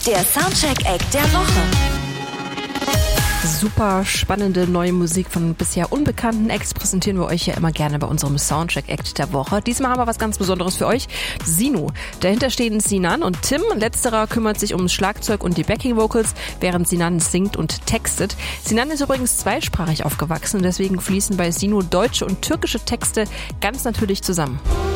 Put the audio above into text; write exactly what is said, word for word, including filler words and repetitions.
Der Soundcheck-Act der Woche. Super spannende neue Musik von bisher unbekannten Acts präsentieren wir euch ja immer gerne bei unserem Soundcheck-Act der Woche. Diesmal haben wir was ganz Besonderes für euch. Sino. Dahinter stehen Sinan und Tim. Letzterer kümmert sich ums Schlagzeug und die Backing-Vocals, während Sinan singt und textet. Sinan ist übrigens zweisprachig aufgewachsen und deswegen fließen bei Sino deutsche und türkische Texte ganz natürlich zusammen.